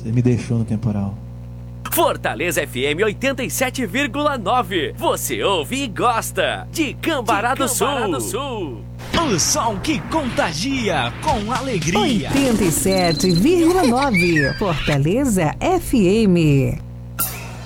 Você me deixou no temporal. Fortaleza FM 87,9. Você ouve e gosta de Cambará do Sul. O som que contagia com alegria. 87,9. Fortaleza FM.